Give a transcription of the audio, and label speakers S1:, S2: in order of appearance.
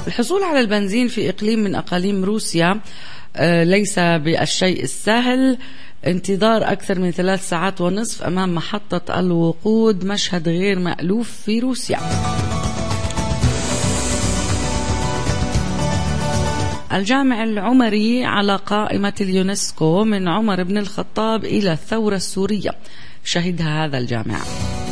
S1: الحصول على البنزين في إقليم من أقاليم روسيا ليس بالشيء السهل. انتظار أكثر من 3 ساعات ونصف أمام محطة الوقود، مشهد غير مألوف في روسيا. الجامع العمري على قائمة اليونسكو، من عمر بن الخطاب إلى الثورة السورية، شهدها هذا الجامع.